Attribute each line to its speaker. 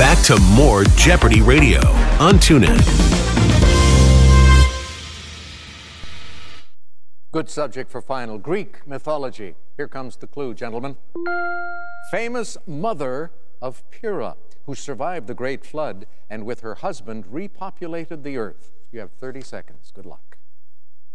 Speaker 1: back to more Jeopardy Radio on TuneIn.
Speaker 2: Good subject for final. Greek mythology. Here comes the clue, gentlemen. Famous mother of Pyrrha, who survived the Great Flood and with her husband repopulated the earth. You have 30 seconds. Good luck.